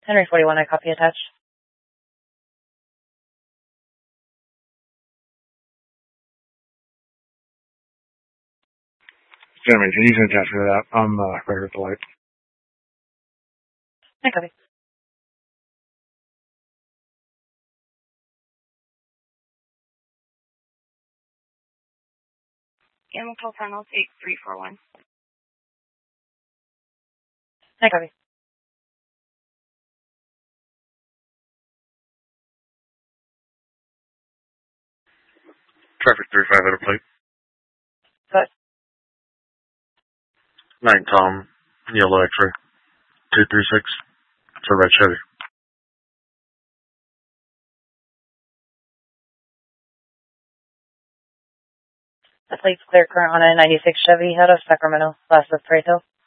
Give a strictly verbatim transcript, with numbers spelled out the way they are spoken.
Henry forty-one, I copy attached. Sammy, can you can attach me to that? I'm uh, right here at the light. I copy. Animal Control Panel, eight three four one. I copy. Traffic three five at a plate. What? nine Tom, yellow X-ray. two three six. It's a red Chevy. The plate's clear current on a ninety-six Chevy out of Sacramento, last of Prieto.